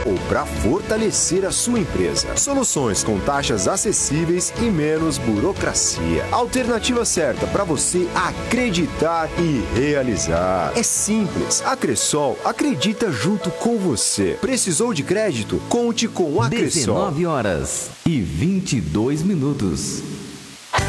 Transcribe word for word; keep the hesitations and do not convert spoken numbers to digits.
ou para fortalecer a sua empresa. Soluções com taxas acessíveis e menos burocracia. A alternativa certa para você acreditar e realizar. É simples. A Cressol acredita junto com você. Precisou de crédito? Conte com a Cressol. dezenove horas e vinte e dois minutos.